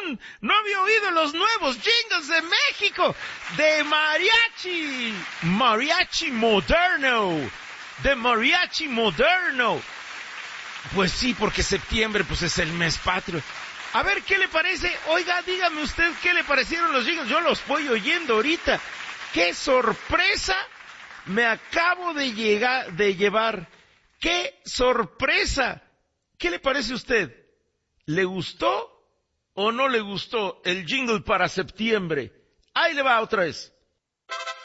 razón, no había oído los nuevos jingles de México, de mariachi moderno, Pues sí, porque septiembre pues es el mes patrio. A ver, ¿qué le parece? Oiga, dígame usted qué le parecieron los jingles. Yo los voy oyendo ahorita. ¡Qué sorpresa me acabo de llevar! ¡Qué sorpresa! ¿Qué le parece a usted? ¿Le gustó o no le gustó el jingle para septiembre? Ahí le va otra vez.